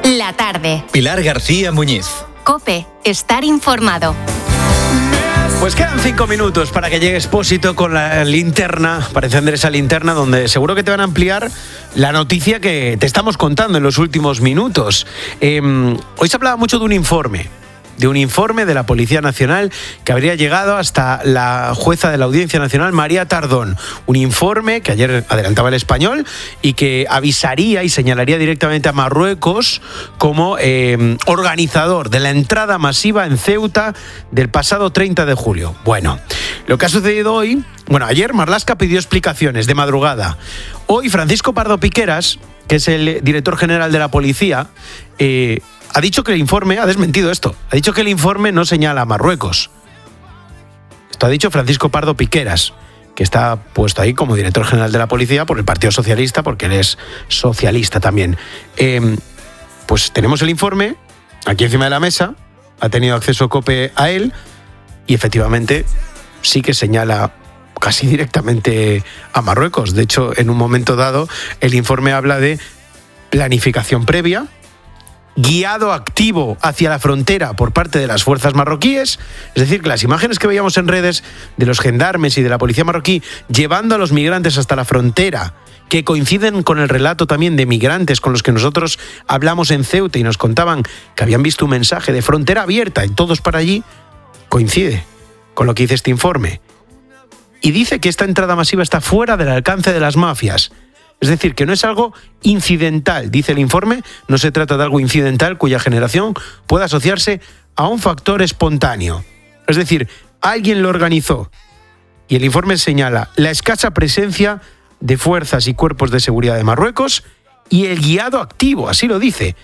La tarde. Pilar García Muñiz. COPE. Estar informado. Pues quedan 5 minutos para que llegue Expósito con la linterna, para encender esa linterna donde seguro que te van a ampliar la noticia que te estamos contando en los últimos minutos. Hoy se hablaba mucho de un informe de la Policía Nacional que habría llegado hasta la jueza de la Audiencia Nacional, María Tardón. Un informe que ayer adelantaba El Español y que avisaría y señalaría directamente a Marruecos como organizador de la entrada masiva en Ceuta del pasado 30 de julio. Bueno, lo que ha sucedido hoy... ayer Marlaska pidió explicaciones de madrugada. Hoy Francisco Pardo Piqueras, que es el director general de la policía, ha dicho que el informe, ha desmentido esto, ha dicho que el informe no señala a Marruecos. Esto ha dicho Francisco Pardo Piqueras, que está puesto ahí como director general de la policía por el Partido Socialista, porque él es socialista también. Pues tenemos el informe aquí encima de la mesa, ha tenido acceso COPE a él y efectivamente sí que señala casi directamente a Marruecos. De hecho, en un momento dado, el informe habla de planificación previa, guiado activo hacia la frontera por parte de las fuerzas marroquíes, es decir, que las imágenes que veíamos en redes de los gendarmes y de la policía marroquí llevando a los migrantes hasta la frontera, que coinciden con el relato también de migrantes con los que nosotros hablamos en Ceuta y nos contaban que habían visto un mensaje de frontera abierta y todos para allí, coincide con lo que dice este informe. Y dice que esta entrada masiva está fuera del alcance de las mafias. Es decir, que no es algo incidental, dice el informe, no se trata de algo incidental cuya generación pueda asociarse a un factor espontáneo. Es decir, alguien lo organizó. Y el informe señala la escasa presencia de fuerzas y cuerpos de seguridad de Marruecos y el guiado activo, así lo dice,